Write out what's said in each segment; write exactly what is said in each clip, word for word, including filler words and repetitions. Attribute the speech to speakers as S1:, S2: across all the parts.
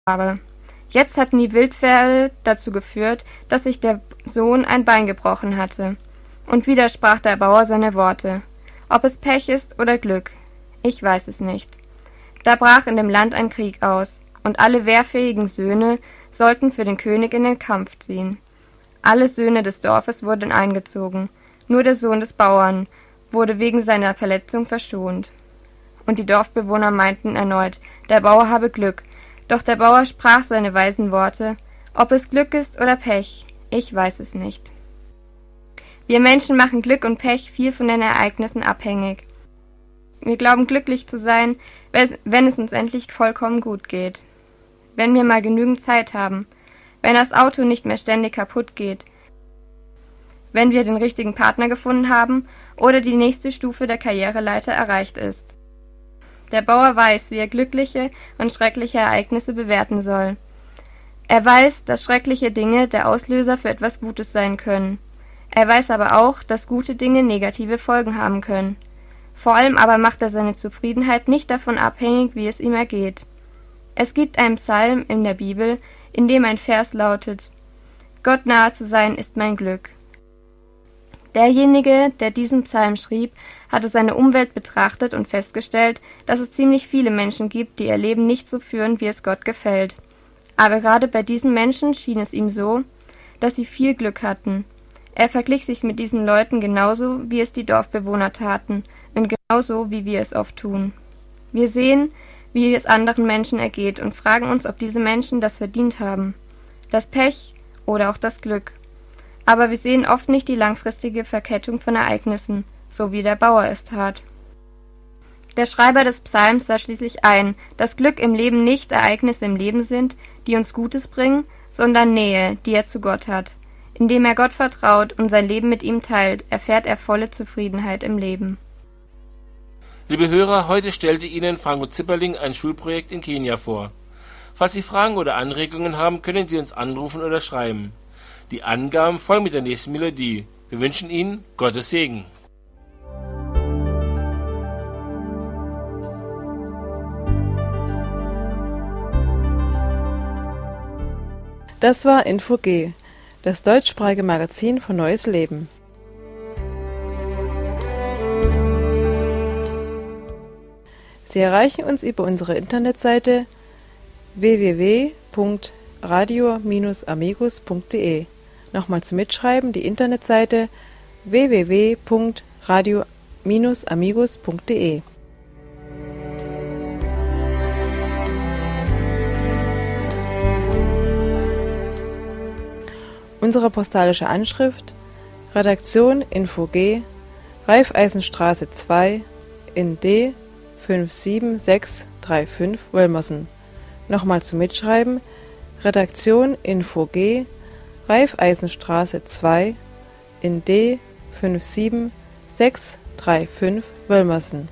S1: habe. Jetzt hatten die Wildpferde dazu geführt, dass sich der Sohn ein Bein gebrochen hatte. Und wieder sprach der Bauer seine Worte. Ob es Pech ist oder Glück, ich weiß es nicht. Da brach in dem Land ein Krieg aus, und alle wehrfähigen Söhne sollten für den König in den Kampf ziehen. Alle Söhne des Dorfes wurden eingezogen, nur der Sohn des Bauern wurde wegen seiner Verletzung verschont. Und die Dorfbewohner meinten erneut, der Bauer habe Glück, doch der Bauer sprach seine weisen Worte, ob es Glück ist oder Pech, ich weiß es nicht. Wir Menschen machen Glück und Pech viel von den Ereignissen abhängig. Wir glauben glücklich zu sein, wenn es uns endlich vollkommen gut geht. Wenn wir mal genügend Zeit haben, wenn das Auto nicht mehr ständig kaputt geht, wenn wir den richtigen Partner gefunden haben oder die nächste Stufe der Karriereleiter erreicht ist. Der Bauer weiß, wie er glückliche und schreckliche Ereignisse bewerten soll. Er weiß, dass schreckliche Dinge der Auslöser für etwas Gutes sein können. Er weiß aber auch, dass gute Dinge negative Folgen haben können. Vor allem aber macht er seine Zufriedenheit nicht davon abhängig, wie es ihm ergeht. Es gibt einen Psalm in der Bibel, in dem ein Vers lautet: Gott nahe zu sein ist mein Glück. Derjenige, der diesen Psalm schrieb, hatte seine Umwelt betrachtet und festgestellt, dass es ziemlich viele Menschen gibt, die ihr Leben nicht so führen, wie es Gott gefällt. Aber gerade bei diesen Menschen schien es ihm so, dass sie viel Glück hatten. Er verglich sich mit diesen Leuten genauso, wie es die Dorfbewohner taten, und genauso, wie wir es oft tun. Wir sehen, wie es anderen Menschen ergeht und fragen uns, ob diese Menschen das verdient haben. Das Pech oder auch das Glück. Aber wir sehen oft nicht die langfristige Verkettung von Ereignissen, so wie der Bauer es tat. Der Schreiber des Psalms sah schließlich ein, dass Glück im Leben nicht Ereignisse im Leben sind, die uns Gutes bringen, sondern Nähe, die er zu Gott hat. Indem er Gott vertraut und sein Leben mit ihm teilt, erfährt er volle Zufriedenheit im Leben.
S2: Liebe Hörer, heute stellte Ihnen Franco Zipperling ein Schulprojekt in Kenia vor. Falls Sie Fragen oder Anregungen haben, können Sie uns anrufen oder schreiben. Die Angaben folgen mit der nächsten Melodie. Wir wünschen Ihnen Gottes Segen.
S3: Das war Info G, das deutschsprachige Magazin von Neues Leben. Sie erreichen uns über unsere Internetseite w w w punkt radio Bindestrich amigos punkt de. Nochmal zum Mitschreiben die Internetseite w w w punkt radio Bindestrich amigos punkt de. Unsere postalische Anschrift: Redaktion Info G, Raiffeisenstraße zwei in D fünf sieben sechs drei fünf Wölmersen. Nochmal zum Mitschreiben: Redaktion Info G, Raiffeisenstraße zwei in D fünf sieben sechs drei fünf Wölmersen.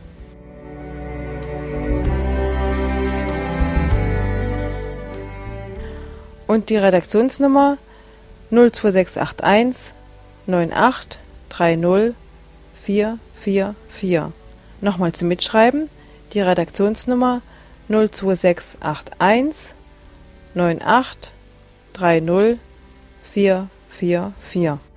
S3: Und die Redaktionsnummer null zwei sechs acht eins neun acht drei null vier vier vier. Nochmal zum Mitschreiben: die Redaktionsnummer null zwei sechs acht eins neun acht drei null vier vier vier.